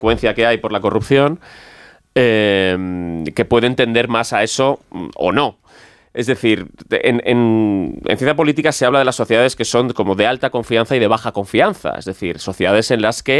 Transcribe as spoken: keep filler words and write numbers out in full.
frecuencia que hay por la corrupción, eh, que puede entender más a eso o no. Es decir, en, en, en ciencia política se habla de las sociedades que son como de alta confianza y de baja confianza, es decir, sociedades en las que